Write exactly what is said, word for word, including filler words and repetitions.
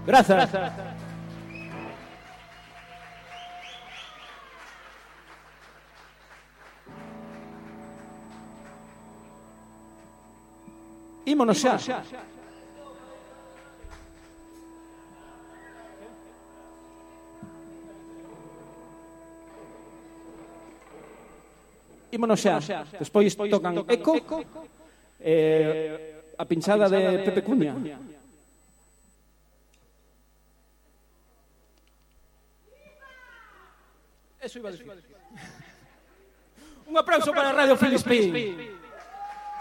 Grazas. Ímonos xa. Ímonos xa. Despois tocan Eco, eh, a pinchada de Pepe Cuña. Eso iba a decir. Un aplauso para Radio Filispín.